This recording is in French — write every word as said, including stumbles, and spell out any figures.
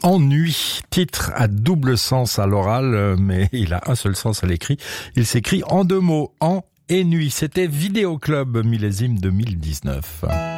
Ennui, titre à double sens à l'oral, mais il a un seul sens à l'écrit. Il s'écrit en deux mots, en et nuit. C'était Vidéo Club millésime deux mille dix-neuf.